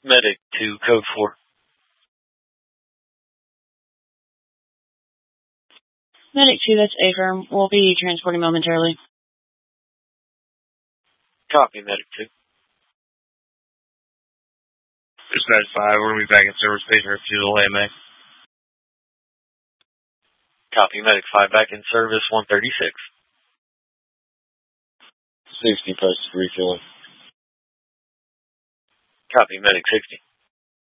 Medic 2, code 4. Medic 2, that's A-firm. We'll be transporting momentarily. Copy, Medic 2. Dispatch 5, we're going to be back in service station refusal AMA. Copy, Medic 5, back in service, 136. 60, post refueling. Copy, Medic 60.